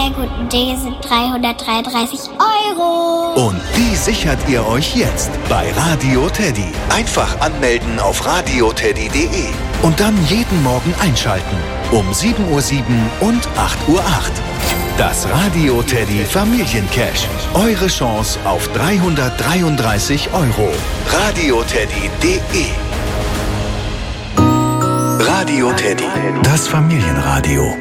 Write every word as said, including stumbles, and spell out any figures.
der guten Dinge sind dreihundertdreiunddreißig Euro. Und die sichert ihr euch jetzt bei Radio Teddy. Einfach anmelden auf radio teddy punkt de und dann jeden Morgen einschalten. Um sieben Uhr sieben und acht Uhr acht. Das Radio Teddy Familiencash. Eure Chance auf dreihundertdreiunddreißig Euro. radio teddy punkt de. Radio Teddy. Das Familienradio.